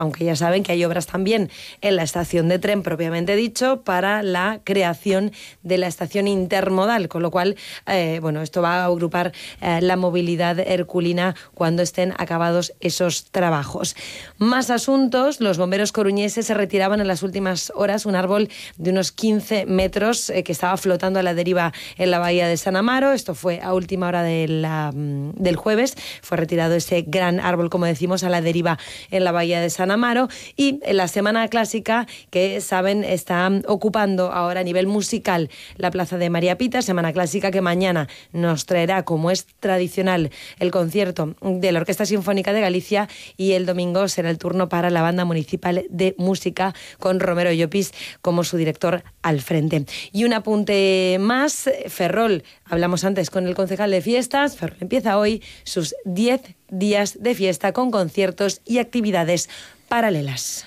aunque ya saben que hay obras también en la estación de tren propiamente dicho para la creación de la estación intermodal, con lo cual, esto va a agrupar la movilidad herculina cuando estén acabados esos trabajos. Más asuntos, los bomberos coruñeses se retiraban en las últimas horas un árbol de unos 15 metros que estaba flotando a la deriva en la bahía de San Amaro. Esto fue a última hora del jueves, fue retirado ese gran árbol, como decimos, a la deriva en la bahía de San Amaro. Y en la Semana Clásica, que saben está ocupando ahora a nivel musical la Plaza de María Pita, Semana Clásica que mañana nos traerá, como es tradicional, el concierto de la Orquesta Sinfónica de Galicia, y el domingo será el turno para la Banda Municipal de Música con Romero Llopis como su director al frente. Y un apunte más, Ferrol, hablamos antes con el concejal de fiestas, Ferrol empieza hoy sus 10 días de fiesta con conciertos y actividades paralelas.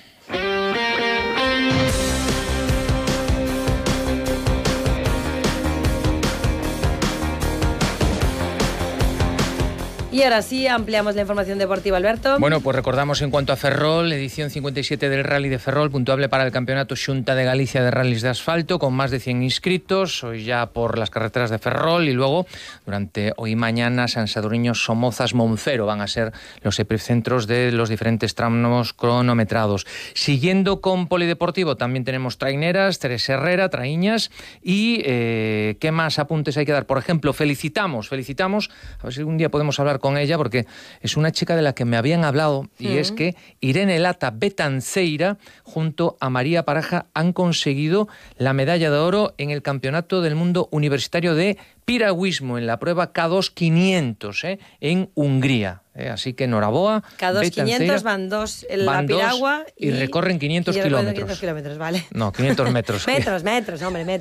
Y ahora sí, ampliamos la información deportiva, Alberto. Bueno, pues recordamos en cuanto a Ferrol, edición 57 del Rally de Ferrol, puntuable para el Campeonato Xunta de Galicia de Rallys de Asfalto, con más de 100 inscritos, hoy ya por las carreteras de Ferrol, y luego, durante hoy y mañana, San Sadurniño, Somozas, Moncero van a ser los epicentros de los diferentes tramos cronometrados. Siguiendo con polideportivo, también tenemos traineras, Teresa Herrera, traíñas, y ¿qué más apuntes hay que dar? Por ejemplo, felicitamos, a ver si un día podemos hablar con ella, porque es una chica de la que me habían hablado, y es que Irene Lata Betanceira junto a María Paraja han conseguido la medalla de oro en el Campeonato del Mundo Universitario de Piragüismo en la prueba K2 500 en Hungría. Así que enhorabuena. K2 500 van dos en la piragua y recorren 500 kilómetros. 500 kilómetros, vale. No, 500 metros. metros, hombre.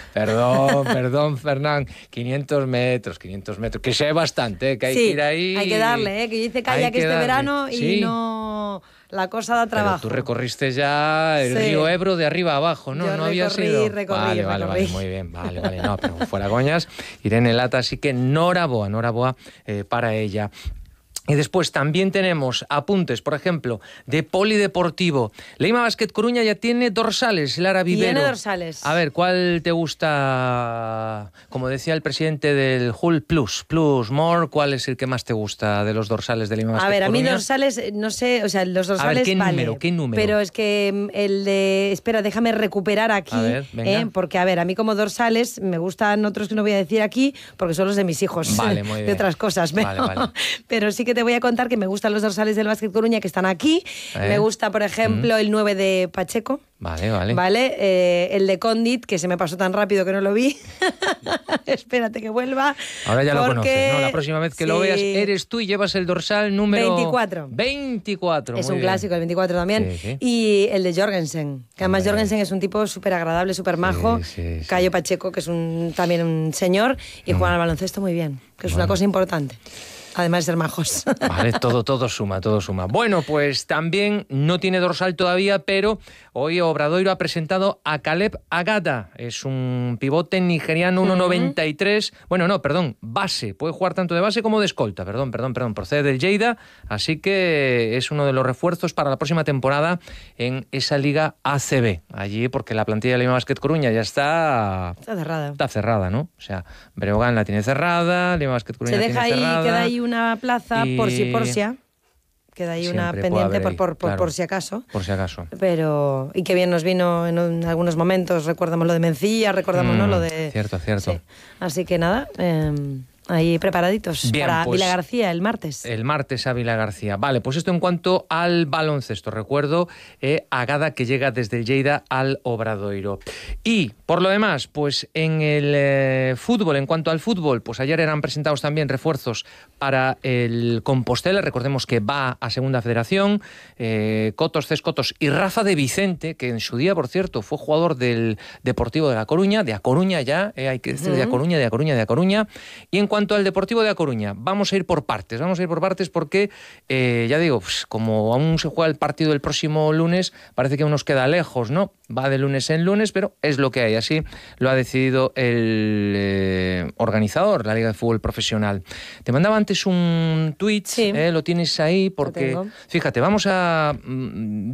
Perdón, Fernán. 500 metros. Que sea bastante, que hay que ir ahí. Hay que darle, que yo hice kayak este verano y no... La cosa da trabajo. Pero tú recorriste ya el río Ebro de arriba a abajo, ¿no? Yo ¿No había sido? Recorrí. Vale, muy bien. Vale, no, pero fuera coñas, Irene Lata, así que enhorabuena para ella. Y después también tenemos apuntes, por ejemplo, de polideportivo. Leima Basket Coruña ya tiene dorsales, Lara Vivero. Tiene dorsales. A ver, ¿cuál te gusta? Como decía el presidente del Hull, Plus More, ¿cuál es el que más te gusta de los dorsales de Leima Basket Coruña? A ver, a mí dorsales, no sé, o sea, los dorsales, a ver, ¿qué vale, número? Pero es que el de... Espera, déjame recuperar aquí, a ver, venga. Porque, a ver, a mí como dorsales me gustan otros que no voy a decir aquí, porque son los de mis hijos, vale, muy bien. de otras cosas. Vale. Pero sí que te voy a contar que me gustan los dorsales del Básquet Coruña que están aquí. Me gusta, por ejemplo, el 9 de Pacheco. Vale. El de Condit, que se me pasó tan rápido que no lo vi. Espérate que vuelva. Ahora ya lo conoces, ¿no? La próxima vez que lo veas, eres tú y llevas el dorsal número... 24. Es un clásico, el 24 también. Sí. Y el de Jorgensen, que además Jorgensen es un tipo súper agradable, súper majo. Sí. Cayo Pacheco, que es también un señor, y juegan al baloncesto muy bien, que es una cosa importante. Además de ser majos. Vale, todo suma. Bueno, pues también no tiene dorsal todavía, pero hoy Obradoiro ha presentado a Caleb Agada. Es un pivote nigeriano, 1,93. Bueno, no, perdón, base. Puede jugar tanto de base como de escolta. Perdón. Procede del Lleida, así que es uno de los refuerzos para la próxima temporada en esa Liga ACB. Allí, porque la plantilla de Leima Basket Coruña ya está cerrada. Está cerrada, ¿no? O sea, Breogán la tiene cerrada, Leima Basket Coruña la tiene cerrada. Queda ahí una plaza por si queda ahí una pendiente por si acaso. Por si acaso. Pero, y qué bien nos vino en algunos momentos, recordamos lo de Mencía, recordamos ¿no? Lo de... Cierto. Sí. Así que nada, ahí preparaditos. Bien, para Vila García el martes. El martes a Vila García. Vale, pues esto en cuanto al baloncesto. Recuerdo Agada que llega desde el Lleida al Obradoiro. Y por lo demás, pues en el fútbol, en cuanto al fútbol, pues ayer eran presentados también refuerzos para el Compostela. Recordemos que va a Segunda Federación. Cotos, Cescotos y Rafa de Vicente, que en su día, por cierto, fue jugador del Deportivo de La Coruña, de A Coruña ya, hay que decir de A Coruña. Y en cuanto al Deportivo de A Coruña, vamos a ir por partes porque, ya digo, pues, como aún se juega el partido el próximo lunes, parece que aún nos queda lejos, ¿no? Va de lunes en lunes, pero es lo que hay, así lo ha decidido el organizador, la Liga de Fútbol Profesional. Te mandaba antes un tuit, Sí. lo tienes ahí, porque, fíjate, vamos a